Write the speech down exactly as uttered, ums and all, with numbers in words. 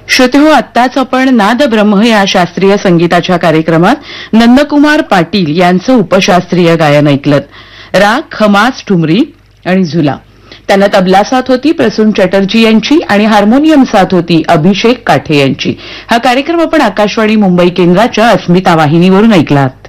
श्रोतेहो, आत्ताच आपण नाद ब्रह्म या शास्त्रीय संगीताच्या कार्यक्रमात नंदकुमार पाटील यांचं उपशास्त्रीय गायन ऐकलं. राग खमास ठुमरी आणि झुला. त्यांना तबला साथ होती प्रसून चटर्जी यांची आणि हार्मोनियम साथ होती अभिषेक काठे यांची. हा कार्यक्रम आपण आकाशवाणी मुंबई केंद्राच्या अस्मिता वाहिनीवरून ऐकलात.